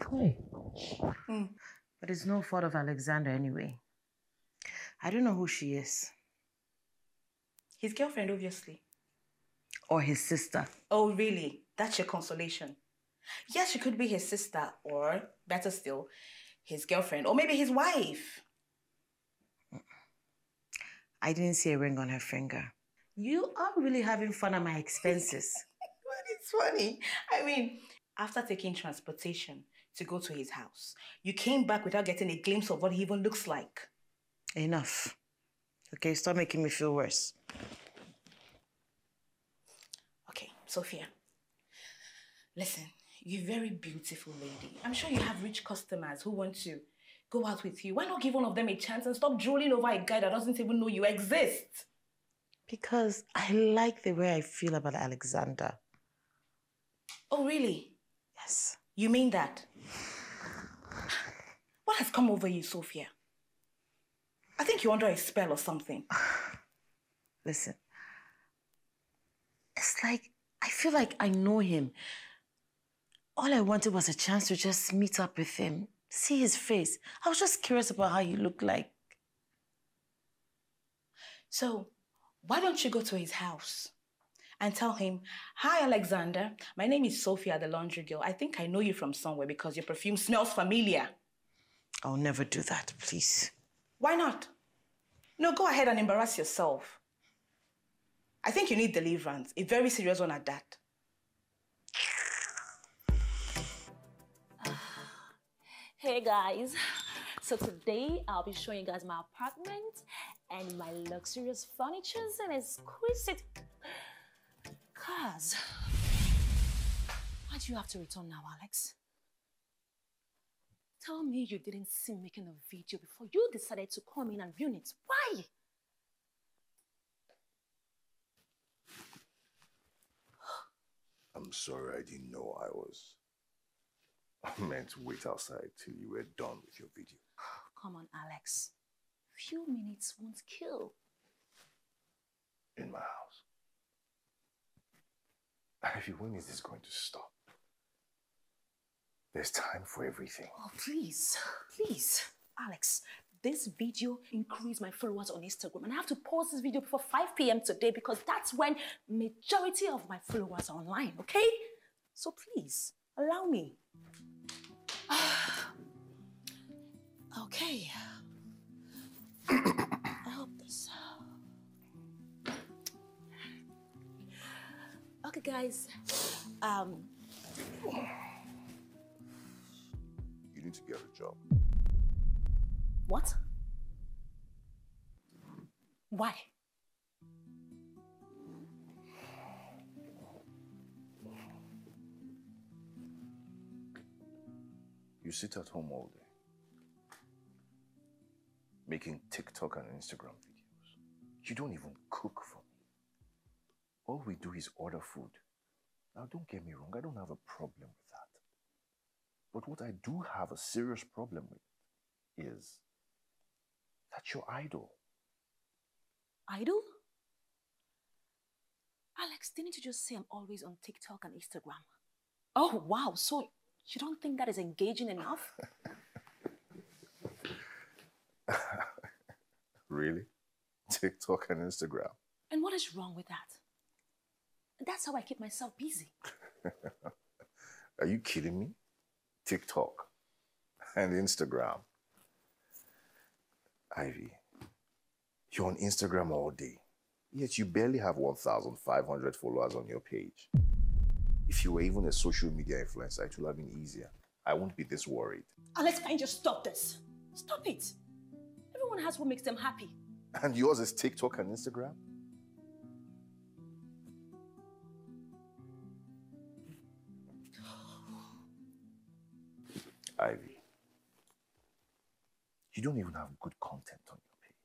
Hey. But it's no fault of Alexander anyway. I don't know who she is. His girlfriend, obviously. Or his sister. Oh, really? That's your consolation? Yes, she could be his sister, or better still, his girlfriend, or maybe his wife. I didn't see a ring on her finger. You are really having fun at my expenses. But it's funny. I mean, after taking transportation to go to his house, you came back without getting a glimpse of what he even looks like. Enough. Okay, stop making me feel worse. Okay, Sophia. Listen, you're a very beautiful lady. I'm sure you have rich customers who want to go out with you. Why not give one of them a chance and stop drooling over a guy that doesn't even know you exist? Because I like the way I feel about Alexander. Oh, really? Yes. You mean that? What has come over you, Sophia? I think you're under a spell or something. Listen. It's like, I feel like I know him. All I wanted was a chance to just meet up with him, see his face. I was just curious about how you look like. So, why don't you go to his house and tell him, "Hi, Alexander. My name is Sophia, the laundry girl. I think I know you from somewhere because your perfume smells familiar." I'll never do that, please. Why not? No, go ahead and embarrass yourself. I think you need deliverance, a very serious one at that. Hey guys, so today I'll be showing you guys my apartment and my luxurious furnitures and exquisite cars. Why do you have to return now, Alex? Tell me you didn't see me making a video before you decided to come in and ruin it. Why? I'm sorry, I didn't know I meant to wait outside till you were done with your video. Come on, Alex. Few minutes won't kill. In my house. Ivy, when is this going to stop? There's time for everything. Oh, please, please. Alex, this video increased my followers on Instagram and I have to post this video before 5 p.m. today because that's when majority of my followers are online, okay? So please, allow me. Okay. I hope this... Okay, guys. You need to get a job. What? Why? You sit at home all day, making TikTok and Instagram videos. You don't even cook for me. All we do is order food. Now, don't get me wrong, I don't have a problem with that. But what I do have a serious problem with is that you're idle. Idle? Alex, didn't you just say I'm always on TikTok and Instagram? Oh, wow. So you don't think that is engaging enough? Really? TikTok and Instagram? And what is wrong with that? That's how I keep myself busy. Are you kidding me? TikTok and Instagram. Ivy, you're on Instagram all day, yet you barely have 1,500 followers on your page. If you were even a social media influencer, it would have been easier. I won't be this worried. Alex, can you just stop this? Stop it. Everyone has what makes them happy. And yours is TikTok and Instagram? Ivy, you don't even have good content on your page.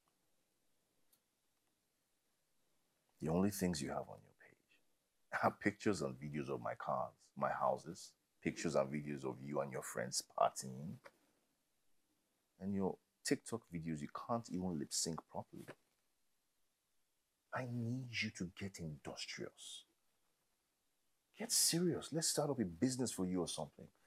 The only things you have on your page are pictures and videos of my cars, my houses, pictures and videos of you and your friends partying. And your TikTok videos, you can't even lip sync properly. I need you to get industrious. Get serious. Let's start up a business for you or something.